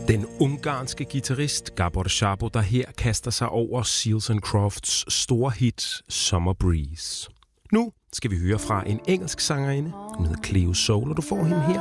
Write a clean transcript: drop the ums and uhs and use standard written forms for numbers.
Den ungarske guitarist Gabor Szabo, der her kaster sig over Seals & Crofts store hit Summer Breeze. Nu skal vi høre fra en engelsk sangerinde. Hun hedder Cleo Soul, og du får hende her